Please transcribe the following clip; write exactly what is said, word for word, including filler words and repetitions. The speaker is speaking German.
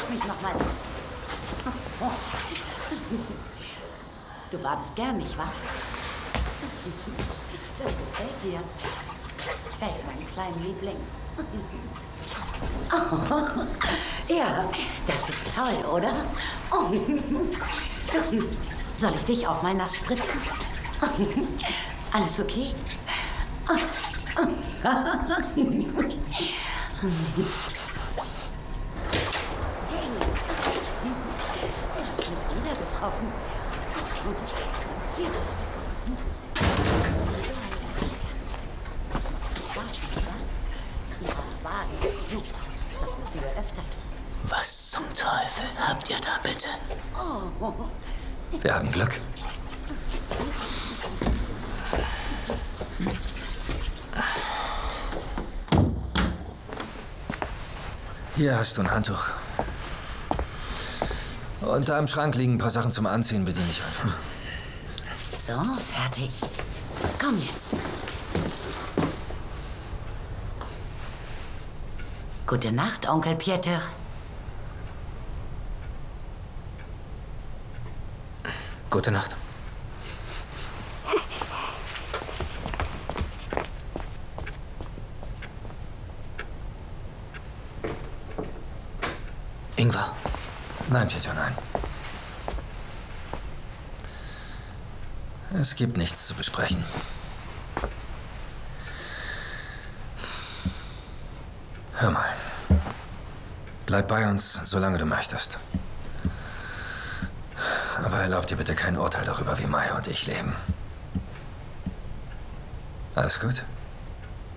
Lass mich noch mal. Du badest gern, nicht wahr? Das gefällt dir. Fällt meinen kleinen Liebling. Oh, ja, das ist toll, oder? Oh. Soll ich dich auch mal nass spritzen? Alles okay? Hey, du hast mich wieder getroffen. Das müssen wir öfter tun. Was zum Teufel habt ihr da bitte? Oh. Wir haben Glück. Hier hast du ein Handtuch. Und da im Schrank liegen ein paar Sachen zum Anziehen, bediene ich einfach. So, fertig. Komm jetzt. Gute Nacht, Onkel Pieter. Gute Nacht. Ingvar? Nein, Pieter, nein. Es gibt nichts zu besprechen. Hör mal. Bleib bei uns, solange du möchtest. Aber erlaub dir bitte kein Urteil darüber, wie Maya und ich leben. Alles gut?